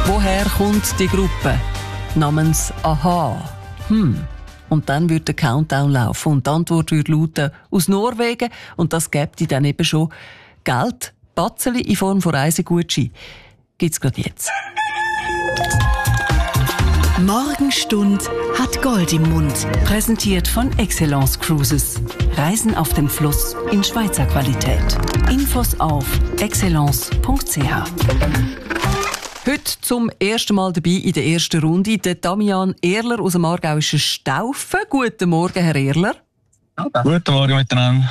Woher kommt die Gruppe namens Aha? Und dann würde der Countdown laufen und die Antwort würde lauten, aus Norwegen. Und das gäbe dann eben schon Geld, Batzeli in Form von Reisegutschein. Gibt's gerade jetzt. Morgenstund hat Gold im Mund. Präsentiert von Excellence Cruises. Reisen auf dem Fluss in Schweizer Qualität. Infos auf excellence.ch. Heute zum ersten Mal dabei in der ersten Runde der Damian Erler aus dem aargauischen Staufen. Guten Morgen, Herr Erler. Guten Morgen miteinander.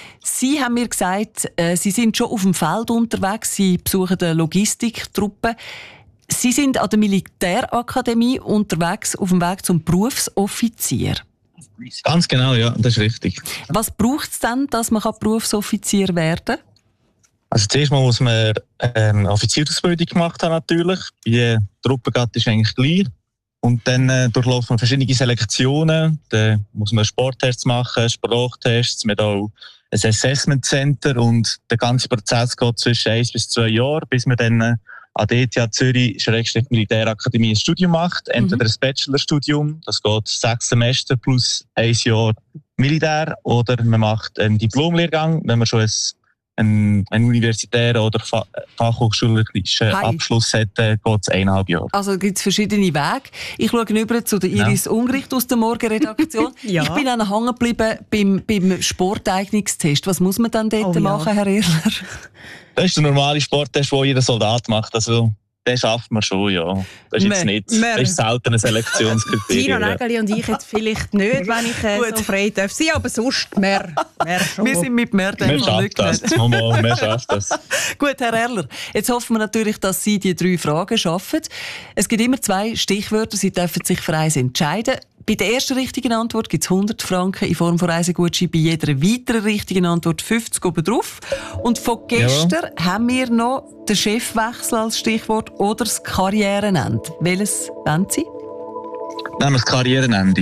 Sie haben mir gesagt, Sie sind schon auf dem Feld unterwegs, Sie besuchen eine Logistiktruppe. Sie sind an der Militärakademie unterwegs auf dem Weg zum Berufsoffizier. Ganz genau, ja, das ist richtig. Was braucht es denn, dass man Berufsoffizier werden kann? Also zuerst mal muss man Offiziersausbildung gemacht haben natürlich. Die Truppengattung ist eigentlich gleich. Und dann durchlaufen wir verschiedene Selektionen. Dann muss man Sporttests machen, Sprachtests, man hat auch ein Assessment Center und der ganze Prozess geht zwischen 1 bis 2 Jahren, bis man dann an der ETH Zürich/Militärakademie ein Studium macht. Entweder ein Bachelorstudium, das geht 6 Semester plus 1 Jahr Militär, oder man macht einen Diplomlehrgang, wenn man schon einen universitären oder fachhochschulischen Abschluss hat, geht es 1,5 Jahre. Also gibt es verschiedene Wege. Ich schaue rüber zu der Iris Ungricht aus der Morgenredaktion. Ja. Ich bin dann hängen geblieben beim Sporteignungstest. Was muss man dann dort machen, Herr Erler? Das ist der normale Sporttest, den jeder Soldat macht. Also, den schafft man schon, ja. Das ist jetzt nicht. Das ist selten ein Selektionskriterium. Gino Nägeli und ich jetzt vielleicht nicht, wenn ich so frei darf sein, aber sonst mehr schon. Wir sind mit mehr Wir schaffen das. Wir schaffen das. Gut, Herr Erler, jetzt hoffen wir natürlich, dass Sie die 3 Fragen schaffen. Es gibt immer 2 Stichwörter, Sie dürfen sich für eins entscheiden. Bei der ersten richtigen Antwort gibt es 100 Franken in Form von Reisegutschein, bei jeder weiteren richtigen Antwort 50 obendrauf. Und von gestern haben wir noch den Chefwechsel als Stichwort oder das Karrierenende. Welches wollen Sie? Nehmen wir das Karrierenende.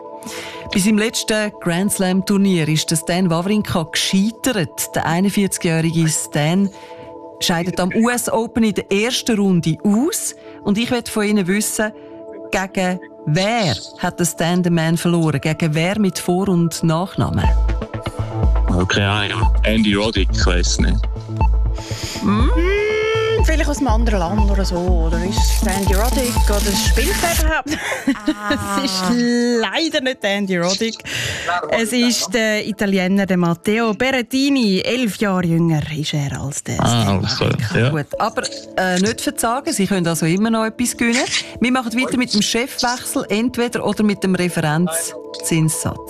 Bei seinem letzten Grand Slam Turnier ist der Stan Wawrinka gescheitert. Der 41-jährige Stan scheidet am US Open in der ersten Runde aus. Und ich möchte von Ihnen wissen, gegen wer hat der Stan den Man verloren? Gegen wer mit Vor- und Nachnamen? Okay, Andy Roddick, ich weiss nicht. Vielleicht aus einem anderen Land oder so. Oder ist es Andy Roddick? Oder spielt er überhaupt? Es ist leider nicht Andy Roddick. Es ist der Italiener, der Matteo Berrettini. 11 Jahre jünger ist er als der. Alles klar. Ja. Gut, aber nicht verzagen, Sie können also immer noch etwas gewinnen. Wir machen weiter mit dem Chefwechsel, entweder oder mit dem Referenzzinssatz.